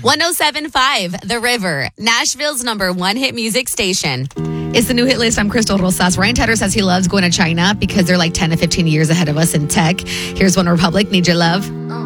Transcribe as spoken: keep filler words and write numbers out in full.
one oh seven point five, The River, Nashville's number one hit music station. It's the new hit list. I'm Crystal Rosas. Ryan Tedder says he loves going to China because they're like ten to fifteen years ahead of us in tech. Here's One Republic, Need Your Love.